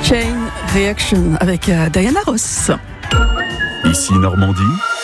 Chain Reaction avec Diana Ross. Ici Normandie.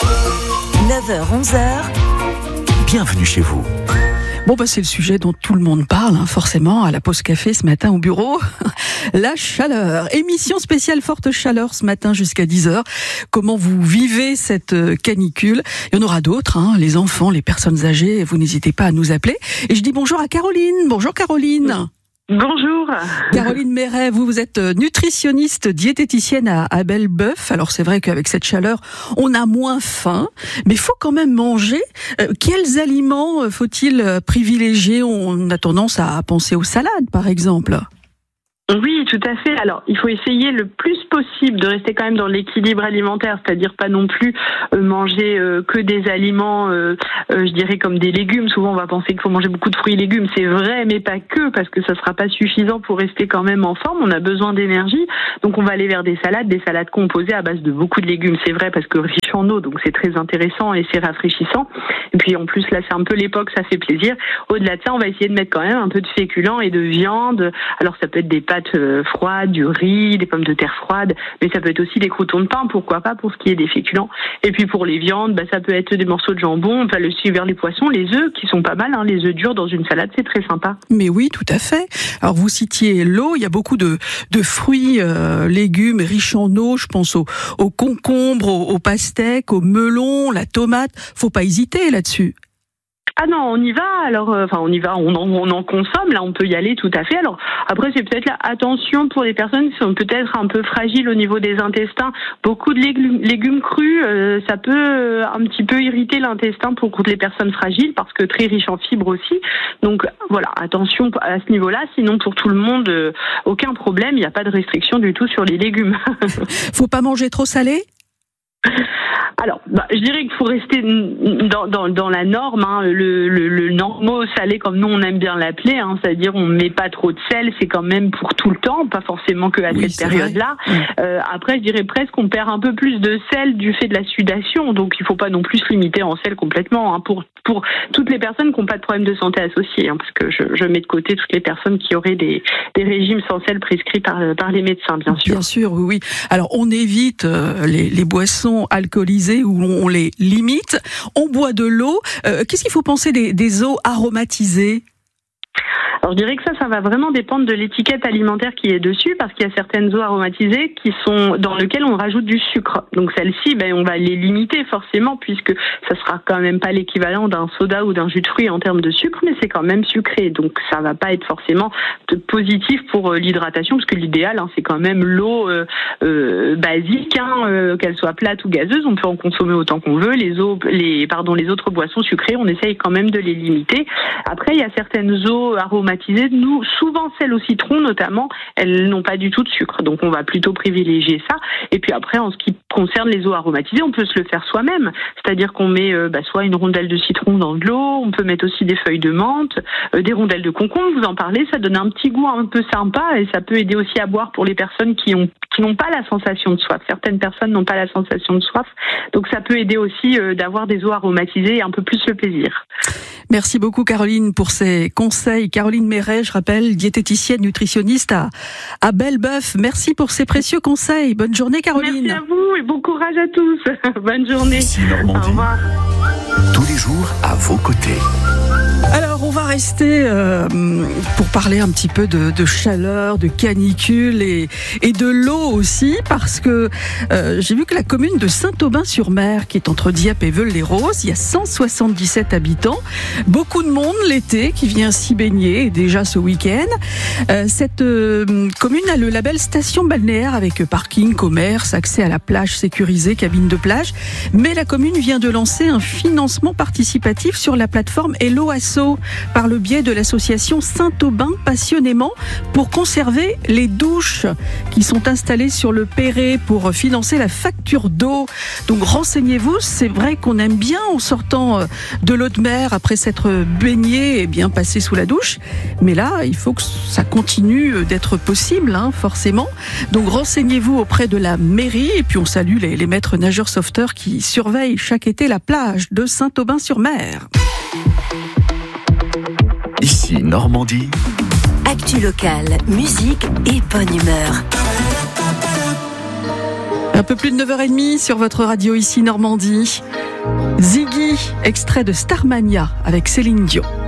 9h-11h. Bienvenue chez vous. Bon, c'est le sujet dont tout le monde parle, forcément, à la pause café ce matin au bureau. La chaleur. Émission spéciale forte chaleur ce matin jusqu'à 10h. Comment vous vivez cette canicule? Il y en aura d'autres, les enfants, les personnes âgées. Vous n'hésitez pas à nous appeler. Et je dis bonjour à Caroline. Bonjour Caroline. Bonjour. Caroline Méret, vous êtes nutritionniste, diététicienne à Belle-Boeuf. Alors c'est vrai qu'avec cette chaleur, on a moins faim, mais il faut quand même manger. Quels aliments faut-il privilégier? On a tendance à penser aux salades, par exemple. Oui, tout à fait. Alors, il faut essayer le plus possible de rester quand même dans l'équilibre alimentaire, c'est-à-dire pas non plus manger que des aliments, je dirais comme des légumes. Souvent, on va penser qu'il faut manger beaucoup de fruits et légumes. C'est vrai, mais pas que, parce que ça sera pas suffisant pour rester quand même en forme. On a besoin d'énergie. Donc, on va aller vers des salades composées à base de beaucoup de légumes. C'est vrai, parce que riche en eau, donc c'est très intéressant et c'est rafraîchissant. Et puis, en plus, là, c'est un peu l'époque, ça fait plaisir. Au-delà de ça, on va essayer de mettre quand même un peu de féculents et de viande. Alors, ça peut être des pâtes froides, du riz, des pommes de terre froides, mais ça peut être aussi des croûtons de pain, pourquoi pas, pour ce qui est des féculents. Et puis pour les viandes, ça peut être des morceaux de jambon, on peut aller aussi vers les poissons, les œufs qui sont pas mal, les œufs durs dans une salade, c'est très sympa. Mais oui, tout à fait. Alors vous citiez l'eau, il y a beaucoup de fruits, légumes riches en eau, je pense aux concombres, aux pastèques, aux melons, la tomate, faut pas hésiter là-dessus. Ah non, on y va. Alors, on y va. On en consomme. Là, on peut y aller tout à fait. Alors, après, c'est peut-être là, attention pour les personnes qui sont peut-être un peu fragiles au niveau des intestins. Beaucoup de légumes crus, ça peut un petit peu irriter l'intestin pour les personnes fragiles, parce que très riche en fibres aussi. Donc, voilà, attention à ce niveau-là. Sinon, pour tout le monde, aucun problème. Il n'y a pas de restriction du tout sur les légumes. Faut pas manger trop salé? Alors, je dirais qu'il faut rester dans la norme, le normaux salé comme nous on aime bien l'appeler, c'est-à-dire on met pas trop de sel, c'est quand même pour tout le temps, pas forcément que à cette période-là. Après, je dirais presque qu'on perd un peu plus de sel du fait de la sudation, donc il faut pas non plus se limiter en sel complètement, pour toutes les personnes qui n'ont pas de problème de santé associés, parce que je mets de côté toutes les personnes qui auraient des régimes sans sel prescrits par les médecins, bien sûr. Bien sûr, oui. Alors on évite les boissons alcoolisées où on les limite. On boit de l'eau. Qu'est-ce qu'il faut penser des eaux aromatisées ? Alors je dirais que ça va vraiment dépendre de l'étiquette alimentaire qui est dessus, parce qu'il y a certaines eaux aromatisées qui sont dans lesquelles on rajoute du sucre. Donc celles-ci, on va les limiter forcément, puisque ça sera quand même pas l'équivalent d'un soda ou d'un jus de fruits en termes de sucre, mais c'est quand même sucré. Donc ça va pas être forcément positif pour l'hydratation, parce que l'idéal, c'est quand même l'eau basique, qu'elle soit plate ou gazeuse. On peut en consommer autant qu'on veut. Les autres boissons sucrées, on essaye quand même de les limiter. Après, il y a certaines eaux aromatisées, nous, souvent celles au citron notamment, elles n'ont pas du tout de sucre, donc on va plutôt privilégier ça. Et puis après, en ce qui concerne les eaux aromatisées, on peut se le faire soi-même, c'est-à-dire qu'on met soit une rondelle de citron dans de l'eau, on peut mettre aussi des feuilles de menthe, des rondelles de concombre, vous en parlez, ça donne un petit goût un peu sympa, et ça peut aider aussi à boire pour les personnes qui n'ont pas la sensation de soif. Certaines personnes n'ont pas la sensation de soif, donc ça peut aider aussi d'avoir des eaux aromatisées et un peu plus le plaisir. Merci beaucoup Caroline pour ces conseils. Caroline Méret, je rappelle, diététicienne, nutritionniste à Belle-Boeuf. Merci pour ces précieux conseils. Bonne journée Caroline. Merci à vous et bon courage à tous. Bonne journée. Ici Normandie. Au revoir. Tous les jours à vos côtés. Alors, on va rester pour parler un petit peu de chaleur, de canicule et de l'eau aussi, parce que j'ai vu que la commune de Saint-Aubin-sur-Mer, qui est entre Dieppe et Veules-les-Roses, il y a 177 habitants, beaucoup de monde l'été qui vient s'y baigner, déjà ce week-end. Cette commune a le label station balnéaire avec parking, commerce, accès à la plage sécurisée, cabine de plage, mais la commune vient de lancer un financement participatif sur la plateforme Hello Asso par le biais de l'association Saint-Aubin Passionnément pour conserver les douches qui sont installées sur le Perret pour financer la facture d'eau. Donc renseignez-vous, c'est vrai qu'on aime bien en sortant de l'eau de mer après s'être baigné et bien passer sous la douche, mais là il faut que ça continue d'être possible, forcément. Donc renseignez-vous auprès de la mairie et puis on salue les maîtres nageurs sauveteurs qui surveillent chaque été la plage de Saint-Aubin-sur-Mer. Ici Normandie. Actu locale, musique et bonne humeur. Un peu plus de 9h30 sur votre radio ici Normandie. Ziggy, extrait de Starmania avec Céline Dion.